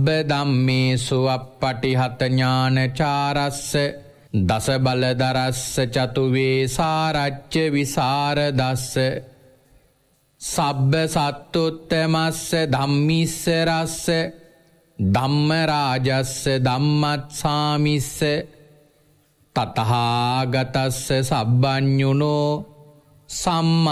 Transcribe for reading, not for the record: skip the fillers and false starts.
සබ්බ ධම්මේසු අප්පටිහත ඥානචාරස්ස දස බලදරස්ස චතුවේ සාරච්ච විසරදස්ස සබ්බ සත්තුත්තමස්ස ධම්මිස්ස රස්ස ධම්ම රාජස්ස ධම්මත්සාමිස්ස තතහාගතස්ස සබ්බඤුනෝ සම්මා